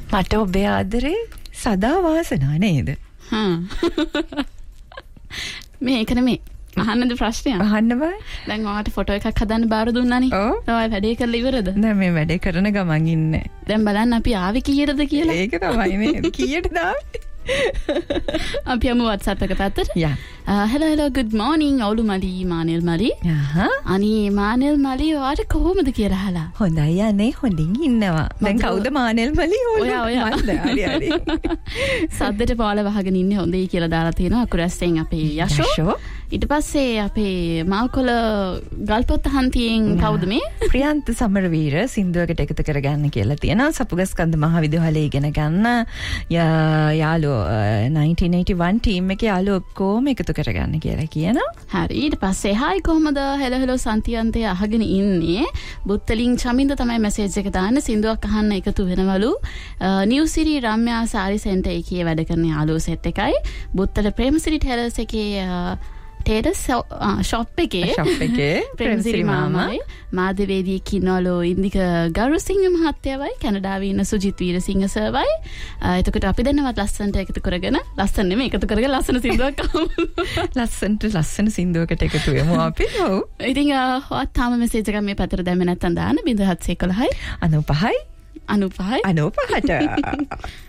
මට ඔබේ ආදරේ සදා වාසනා නේද? මේක නෙමෙයි. අහන්නද ප්‍රශ්නය? අහන්න බෑ. දැන් ඔයාට ෆොටෝ එකක් හදන්න බාර දුන්නානේ. ඔයා වැඩේ කරලා ඉවරද? නෑ මේ වැඩේ කරන ගමන් ඉන්නේ. දැන් බලන්න අපි ආවේ කීයටද කියලා. ඒක තමයි නේද? කීයටද ආවේ? අපි යමු WhatsApp එක පැත්තට. hello good morning අවුළු මලි මානෙල් මලි. අනේ මානෙල් මලි ඔයාට කොහොමද කියලා අහලා. හොඳයි අනේ හොඳින් ඉන්නවා. දැන් කවුද මානෙල් මලි? ඔයා. හරි. සද්දට පාල වහගෙන ඉන්නේ හොඳයි කියලා දාලා තියෙනවා අකුරැස්සෙන් අපේ යෂෝ. ඊට පස්සේ අපේ මාකොළ ගල්පොත් හන්තියෙන් කවුද මේ? ප්‍රියන්ත සමරවීර සින්දුවකට එකතු කරගන්න කියලා තියෙනවා. සපුගස්කන්ධ මහවිද්‍යාලයේ ඉගෙන ගන්න යාළුවෝ 1981 ටීම් එකේ යාළුවෝ ඔක්කොම එකතු කරගන්න කියලා කියනවා. හරි. ඊට පස්සේ හායි කොහමද? හෙලෝ සන්තියන්තේ අහගෙන ඉන්නේ. බුත්තලින් චමින්ද තමයි මැසේජ් එක දාන්න සින්දුවක් අහන්න එකතු වෙනවලු. නිව් සිරි රම්‍යා සාරි සෙන්ටර් එකේ වැඩ කරන යාළුවෝ සෙට් එකයි. බුත්තල ප්‍රේමසිරි ටෙරස් එකේ ටේරස් ෂොප් එකේ ප්‍රේමසිරි මාමයි මාධවේදී කිනවලු ඉන්දික ගරුසිංහ මහත්තයවයි කැනඩාවේ ඉන්න සුජිත් වීරසිංහ සර්වයි. එතකොට අපි දෙන්නවත් ලස්සනට එකතු කරගෙන ලස්සන නෙමෙයි එකතු කරගෙන ලස්සන සින්දුවක් ලස්සන සින්දුවකට එකතු වෙමු අපි. ඔව්. ඉතින් ඔයත් තාම මෙසේජ් එකක් මේ පැත්තට දැම්මේ නැත්නම් දාන්න 0711 95 95 95ට